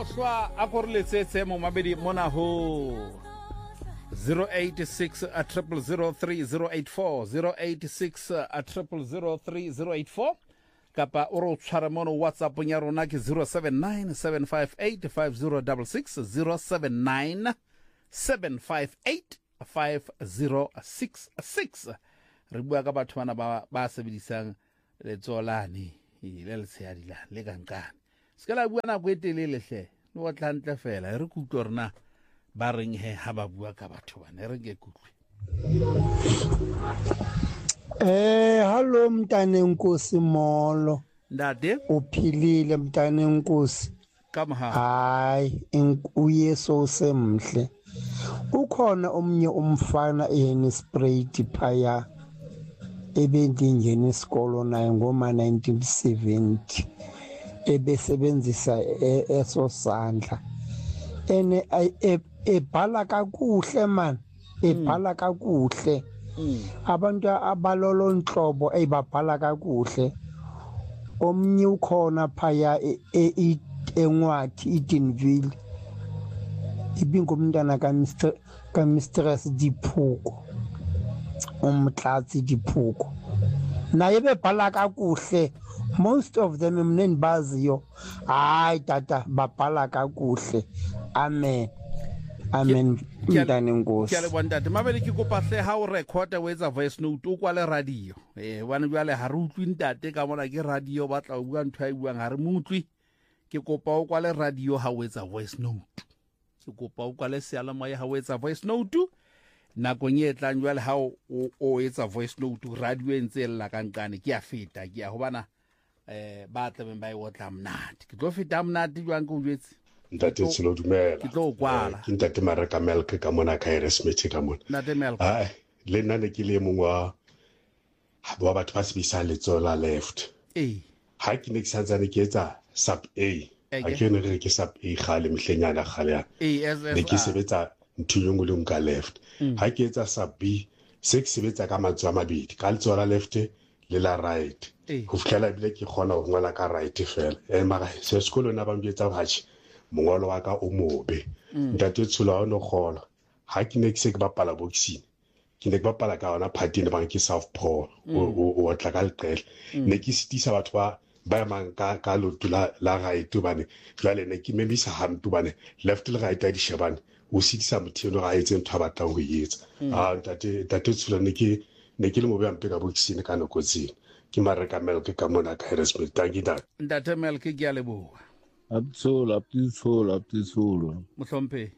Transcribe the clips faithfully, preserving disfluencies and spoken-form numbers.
Hlwa a go re letsetse mo mabedi mona ho zero eight six a triple zero three zero eight four zero eight six a triple zero three zero eight four kapa o re o tshware mono WhatsApp ya rona ke zero seven nine seven five eight five zero six six zero seven nine seven five eight five zero six six. Re bua ka batho bana ba ba sebedisang letsolane le le tshedi la le kankane ska la bua na go etelele hle no wa tlantle fela re kutlo rena ba reng he ha ba bua ka batho bana re ke kutlwe. Eh hallo mntane Nkosi Molo. Ndade Uphilile mntane Nkosi. Kama ha. Hayi uyeso semhle. Ukhona omnye umfana eHennesprayt phaya ebendingena isikolo naye ngoma nineteen seventy ebesebenzisa eso sandla ene ebhala kakuhle man ebhala kakuhle abantu abalolo nhlobo ebabhala kakuhle. Omnye ukhona phaya eNcwadi eDenville ibingumntana ka Mr ka Mistress Diphuko umtlatsi Diphuko naye bebhala kakuhle. Most of them mneni baziyo hayi tata babhala kakuhle. Amen amen mntane Nkosi. Ke le bontate mabele ke kopa hle ha o record o etsa voice note o kwa le radio eh wana jwale ha re utlwi ntate ka mona ke radio ba tla bua ntho ai buang ha re mutlwi. Ke kopa o kwa le radio ha o etsa voice note ke kopa o kwa le seala moya ha o etsa voice note na go nyetla jwale ha o etsa voice note radio entse la kankane ke a feta ke a ho bana eh ba tla ba e wotla mnati ke tlo feta mnati jwang go jwetse ntate tselo dumela ke tlo kwala ke ntate Maraka Milk ka mona ka Harrismith ka mona ntate Milk ai le nna ne ke le mongwa ba batho ba sebisa letsola left eh ha ke ne ke santsane ke etsa sub A a ke ne re ke sub A khale mhlenyana khale ya ne ke sebetsa nthunyong le nka left ha ke etsa sub B se ke sebetsa ka matso a mabedi ka letsola left le la right go fihlela bile ke khona go ngola ka right fela e mara se sekolo na ba mbietsa batho mongolo wa ka o mobe ntate Tsholo a no khola ha ke ne ke se ke bapala boxing ke ne ke bapala ka ona party ne ba ke South Paul o o tla ka leqele ne ke sitisa batho ba ba mang ka ka lotula la right bane jwale ne ke memisa hamtu bane left le right a di shebane o sitisa motheno ga etse ntho ba tla go yetsa a ntate ntate Tsholo ne ke ne ke le mo ba mpeka boxing ka no kotsing ke Maraka Milk ka mona ka Harrismith tangida ntate Milk ke a leboha Abtsolo abtsolo abtsolo mohlompe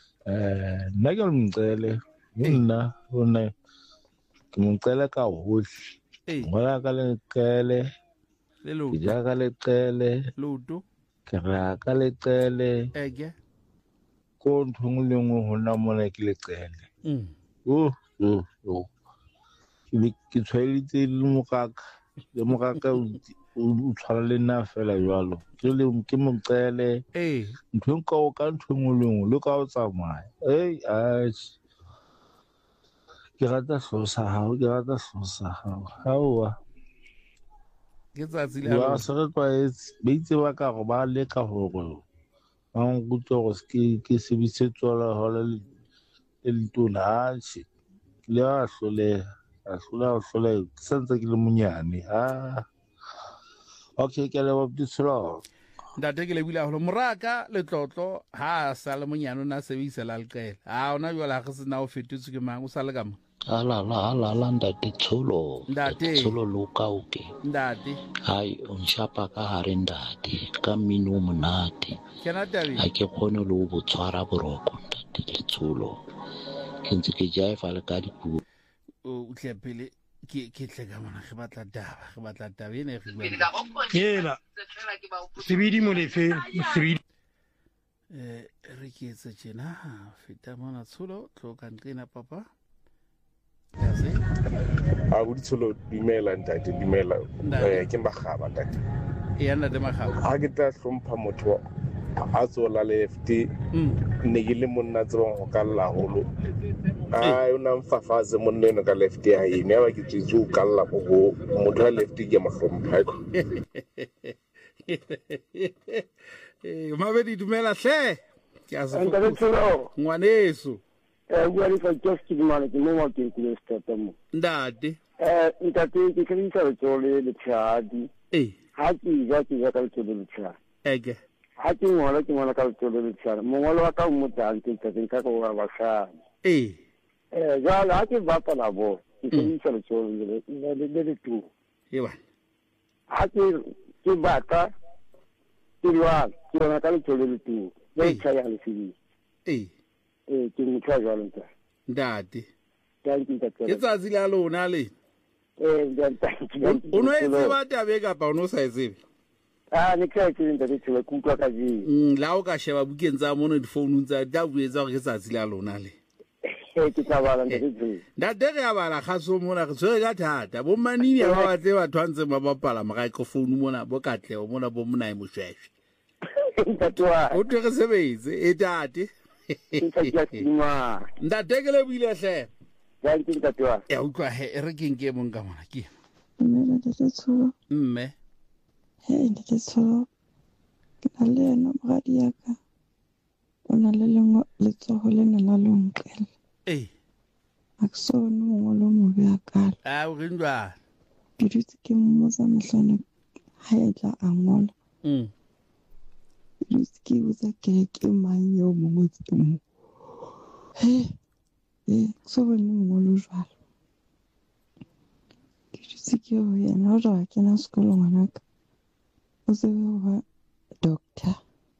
eh nna ke mncele nna ona ke mncele ka hohle ngola ka leqele le lo ja ka leqele lutu ke ra ka leqele ege ko nthong le ngwe hona mona ke leqele mm oh oh oh ke ke tshwaelitse le mokaka le mokaka o tshwara le nna fela jwalo ke le ke mocele eh ntho nka o ka ntho ngolong le ka o tsamaya eh a ke rata hlosa ha o ke rata hlosa ha ha wa ke tsatsi le wa se re twaetse ba itse ba ka go ba le ka go go ba ngutlo go ske ke se bisetsola hola le le tona tshi le a hlole a hlola hlole sentse ke le munyane ha okay ke le botshelo ndate ke le bile holo moraka le tlotlo ha sa le monyano na sebisa la leqela ha ona jwala ga se na o fetutse ke mang o sa le ka mo ala la ala la ndate Tsholo ndate Tsholo loka oke ndate hai on shapa ka hare ndate ka mino monate kena tabi ha ke khone le bo tshwara boroko ndate Tsholo ke ntse ke jaifa le ka dipuo o tlepele ke ke tle ka mona ge batla taba ge batla taba ene ge bua yela sebidi mo lefe sebidi eh re ke etsa tjena feta mona Tsholo tlo ka nqena papa ya se a go Tsholo dumela ntate dumela eh ke magaba ntate e yana de magaba ha ke tla hlompha motho a tsola left ne ke le monna tsebang go ka lla holo ai una mfafaze monna ka left ya yini ya ba ke tsu ka lla go motho a left ke mahlompha Eh mabedi dumela hle. Ke a se. Ntatetsolo. Ngwaneso. Eh bua le fa just ke mane ke mo ke ke stata mo. Ndate. Eh ntate ke ke ntse re tsole le tshadi. Eh. Ha ke ja ke ja ka tsole le tshadi. Ege. Ha ke ngola ke ngola ka tsole le tshadi. Mongolo wa ka mo tante ke ke ka go ba sa. Eh. Eh ja la ke ba pa la bo. Ke ke ntse re tsole le le le tu. Eba. Ha ke ke bata ke lwa ke bona ka tsole le tu. Le tshaya le fili. Eh. Eh ke motho jwa le ntate. Ndate. Ke tsatsi la lona le. Eh ntate. O no etse ba tabe ka pa o no sa etse. Ah ne ka ke ntate tswe ku kwa ka ji. Mm la o ka sheba bukeng tsa mono di phone tsa da buetsa go ke tsatsi la lona le. Eh ke tla bala ntate tswe. Ndate re ya bala khaso mona re tswe ka thata bo manini ba ba tse ba twantse ba bapala microphone mona bo katle o mona bo mona e moshweshwe. Ntate wa. O tle re sebetse e tate. Ndatekele bile hle. Ya ke ntate wa. Ya utlwa he re keng ke mong ka mona ke. Mme ntate tsolo. Mme. He ntate tsolo. Ke na le yena mogadi ya ka. O na le lengwe letsogo le na la lonqele. Eh. A ke sone mongolo mo bea kala. Ah o rindwa. Ke dutse ke mmotsa mehlano ha e tla a ngola. Mm. Ke botsa ke ke mang yo mongwe tse mo. He. Eh, so bone mongolo jwalo. Ke dutse ke ho yena o ja ke na sekolo ngwanaka. O se ba doctor.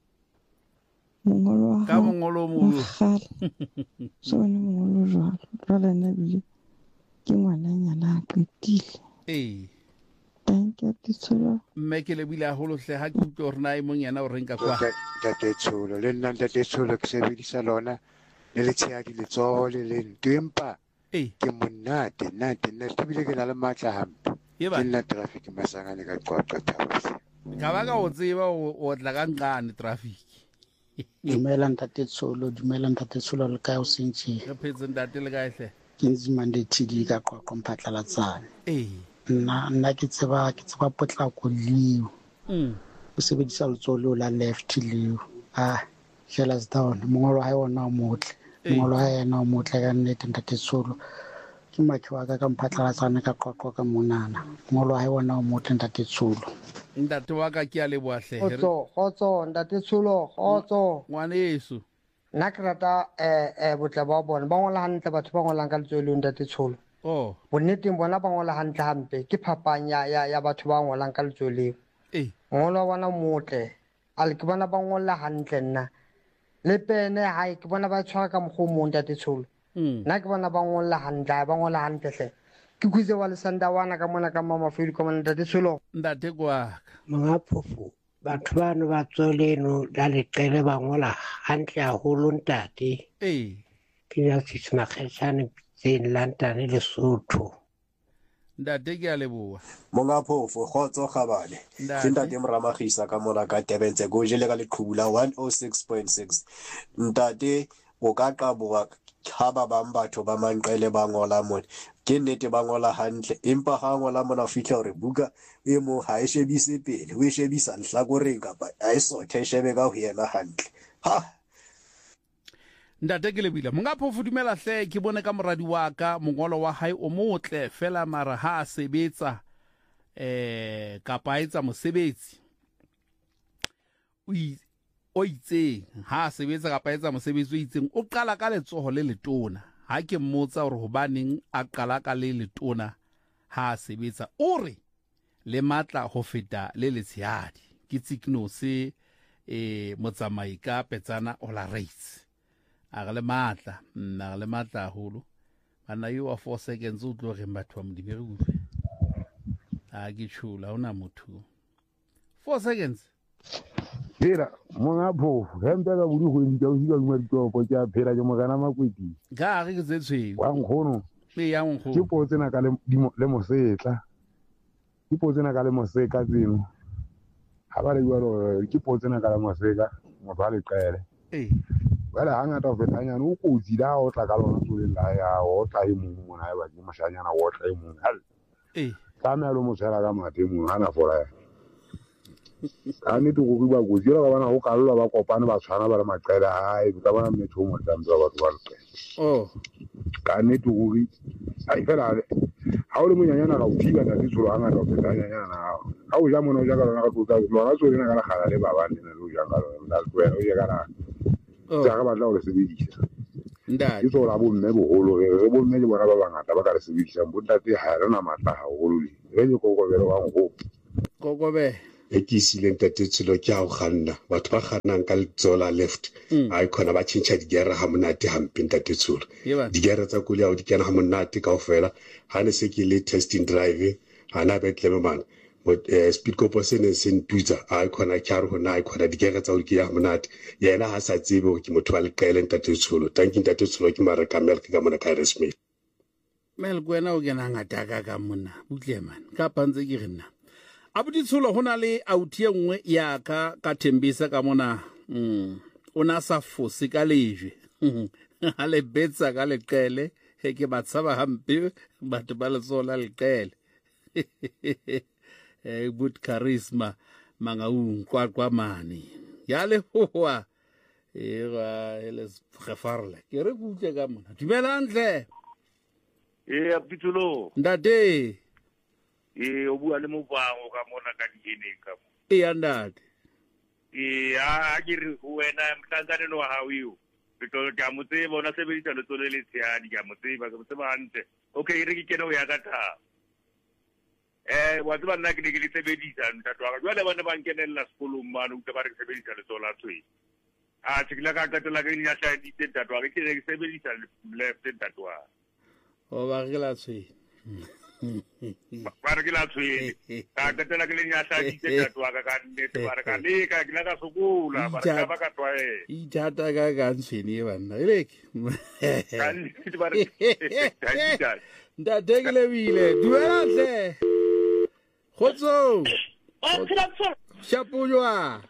Mongolo wa ka mongolo mo. So bone mongolo jwalo. Jwale nna bile ke ngwananyana a qetile. Eh. Thank you Titsolo. Mme ke le bile a holo hle ha ke utlwe hore na e mong yana o renka kwa. Titsolo le nna Titsolo ke sebedisa lona le le tshedi le tsoho le le ntempa. Eh. Ke monate nate nna ke bile ke na le matla hampe. Ke nna traffic masangane ka qoqa thaba. Ka ba ka o tseba o tla ka ngane traffic. Dumela ntate Titsolo, dumela ntate Titsolo le ka o sentse. Re phetse ntate le ka hle. Ke nzimande tshedi ka qoqa mphatlalatsana. Eh. Nna nna ke tseba ke tseba potlako leo. Mm. O sebedisa letsoho la left leo. Ah, jealous down. Mongolo ha yona o motle. Mongolo ha yena o motle ka nnete ntate Titsolo. Ke makhe wa ka ka mphatlalatsana ka qoqa ka monana. Mongolo ha yona o motle ntate Titsolo. Ntate wa ka ke a leboa hle. Khotso, khotso ntate Titsolo, khotso. Ngwaneso. Nna ke rata eh eh botle ba bona. Ba ngola hantle batho ba ngolang ka letsoho le ntate Titsolo. Oh. Bonneteng bona ba ngola hantle hampe ke phapang ya ya ya batho ba ngolang ka letsoho leo. Eh. Ngolo wa bona motle. Ale ke bona ba ngola hantle nna. Le pene ha ke bona ba tshwara ka mogho mo ntate Titsolo. Mm. Nna ke bona ba ngola hantle, ba ngola hantle hle. Ke khuze wa le sandawana ka mona ka mama feli ka mona ntate Titsolo. Ntate kwa. Mga phofu batho bano ba tsoleno la leqele ba ngola hantle haholo ntate. Eh. Ke ya tsitsima kgetshane in London le Lesotho. Ntate ke a leboa. Monga phofo khotso khabane. Ke ntate Moramagisa ka mona ka Tebetse go jele ka leqhubula one oh six point six. Ntate o ka qaboga ha ba bang batho ba manqele ba ngola mona. Ke nnete ba ngola hantle empa ha ngola mona fihla hore buka e mo ha e shebise pele o e shebisa nhlakoreng kapa a e sothe shebe ka ho yena hantle. Ha Ntate ke lebile monga phofu dumela hle ke bone ka moradi wa ka mongolo wa hae o motle fela mara ha sebetsa eh kapa etsa mosebetsi o itseng ha sebetsa kapa etsa mosebetsi o itseng o qala ka letsoho le letona ha ke mmotsa hore hobaneng a qala ka le letona ha sebetsa o re le matla ho feta le letshehadi ke tsikno se eh motsamai ka petsana o la race a le matla nna le matla holo bana yo wa four seconds o tlo re batho ba modimo re utlwe a ke tshula ona motho four seconds phela monga phofu hempe ka budi go ntja o hika luma ditopo tja phela ke mogana makweti ga re ke tsetshwe wa nkgono le ya nkgono ke potsena ka le le mosetla ke potsena ka le moseka tseno ha ba le jwalo ke potsena ka le moseka motho a le qele eh wala hangata o fetanyana o kotsi la o tla ka lona tsoleng la ya o tla e mong mona e ba ke moshanyana o tla e mong hal eh tla me lo mo tshela ka mate mong hana fola ka nnete go ba go dira ka bana go kalolwa ba kopane ba tshwana ba le maqele hae ka bana mmetho mo tsambe ba batho ba leqele oh ka nnete go ri ai fela ha o le monyanyana ga o thiba tsa ditsholo hanga ka feta nyanyana ha o ja mona o ja ka lona ka tlotla lona tsole na ka la khala le baba ne le o ja ka lona la tloela o ja ka na ja ka batla o le sebedisa nda itso la bo mme boholo re bo mme le bona ba bangata ba ka re sebedisa bo ntate ha re na matla ha holo le re le go go bere wa go go go be e ke sileng tatetselo ke a go ganna batho ba gannang ka letsola left a ikona ba tšhintšha digere ha monate hampe tatetsolo digere tsa kole ya o di kena ha monate kaofela ha ne se ke le testing drive ha na betleme man mo speed copo se ne se ntutsa a ikona ke re hona ikona digere tsa o di ya monate yena ha sa tsebe go ke motho wa leqele tatetsolo tanking tatetsolo ke mara ka melk ka mona ka resmate mel kwena o kena ngata ka ka mona butle man ka pantse ke rena abuti tsholo hona le auti engwe ya ka ka Thembisa ka mona mm ona sa fose ka lejwe ha le betsa ka leqele he ke batsaba hampe batho ba le tsola leqele eh but charisma mangaung kwa kwa mani ya le howa e ga ele gefarle ke re butle ka mona dumela ntle e abuti tsholo ndate e o bua le mobango ka mona ka diene ka mo e andate e a ke re wena mhlangane no ha wiyo to ka mo tse bona se bedisa le tsole le tsheadi ka mo tse ba se ba ntle okay re ke kena o ya ka tha eh wa tsaba nna ke le ke sebedisa ntatwa ga jwale bana ba nkenella sekolong mane o tla ba re sebedisa le tsola tswe a tshikila ka katela ke nya tla di ntatwa ke ke sebedisa left ntatwa o ba ke la tswe ba re ke la tswe ka katela ke le nya tla di ntatwa ka ka nnete ba re ka le ka ke la ka sokola ba ka ba ka twa e i jata ka ka ntsheni e banna ile ke ka nnete ba re ta nda tegele bile duela tle khotso shapulwa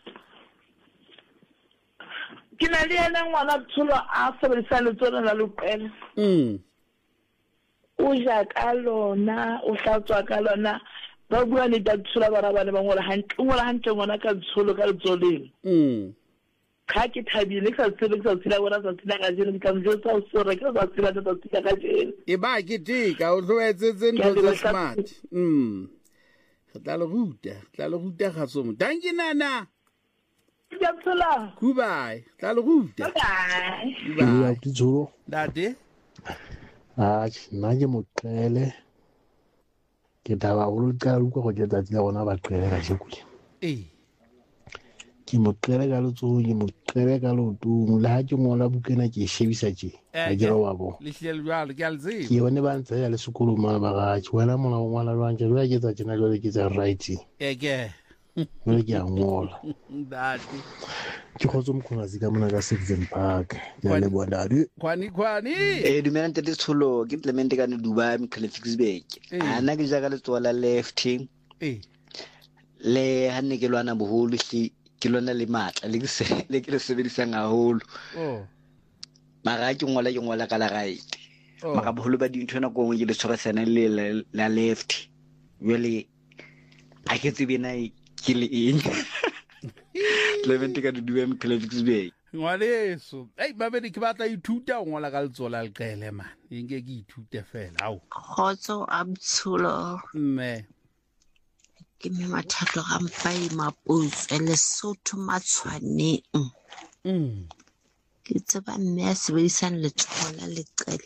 ke na le ena ngwana tsholo a sebedisa le tsona la leqele mm o ja ka lona o hlatswa ka lona ba bua le da tsholo ba raba le bangola hantle ngola hantle ngwana ka tsholo ka letsoleng mm ka ke thabile ka tsela ka tsela bona sa tsela ka jeno ka mjo sa so re ka ba tsela ka tsela ka jeno e ba ke tika o tloetse tse ntlo tse smart mm tla le ruta tla le ruta ga somo danki nana ya tsela goodbye tla le ruta bye ya tsholo dade a nna ke moqele ke taba o ka ruka go jetsa tsela bona ba qele ka tshekule eh ke moqele ka letsogo ke moqele ka lotong le ha ke ngola bukena ke shebisa tje a jera wa bo le hlelo jalo ke alzi ke bone ba ntse ya le sekolo ma ba ga ke wena mona go ngola lwantse le ke tsa tsena jole ke tsa writing eke le ke a ngola dati ke khotso mkhona zika mona ka Sixen Park ya le bodadi kwani kwani eh dumela nte le tsholo ke Clement ka ne Dubai Mkhalefixburg ana ke ja ka letsola left eh le ha ne ke lwana boholo hle ke lona le matla le se le ke le sebedisang haholo oh mara ke ngola ke ngola ka la right maka boholo ba dintho na go ke le tshwarasana le la left really a ke tsebe na ke le eng Clement ka Dubai Mkhalefixburg ngwaleso ei babedi ke batla ithuta o ngola ka letsola leqele man inge ke ithute fela au khotso abtsulo mme ke me mathatlo ga mpai maputse le sotho matshwaneng mm ke tseba mme a sebedisang letsola leqele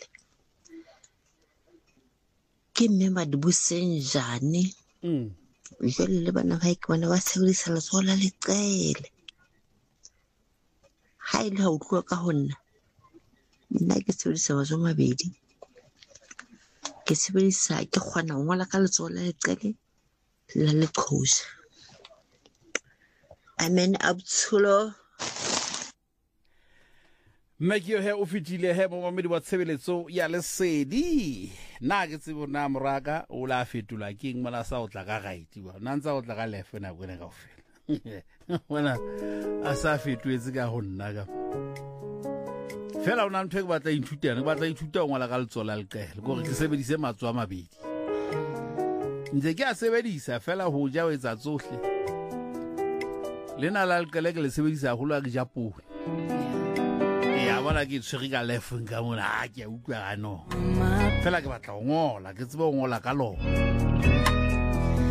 ke mme madibuseng jane mm jole le bana ba ke bona ba sebedisa letsola leqele ha ile ha utlwa ka honna nna ke sebedisa batho mabedi ke sebedisa ke kgona ngola ka letsola leqele la le khosa amen abtsulo Mekio he o fitile he mo mamedi wa tshebeletso ya lesedi na ke tsebo na moraka o la fetula king mala sa o tla ka right ba nantsa o tla ka lefe na bone ka ofela wena a sa fetwetse ka go nna ka fela o na ntwe ke batla ithutana ke batla ithuta o ngwala ka letsola leqele gore ke sebedise matswa mabedi nje ke a sebedisa fela ho ja o etsa tsohle lena la leqele ke le sebedisa haholo a ke ja poe ya bona ke tshwere ka lefeng ka mona a ke a utlwa ano fela ke batla go ngola ke tsebe go ngola ka lona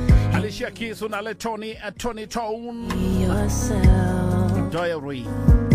Alicia Keys o na le Tony a Tony Tone Joy Ray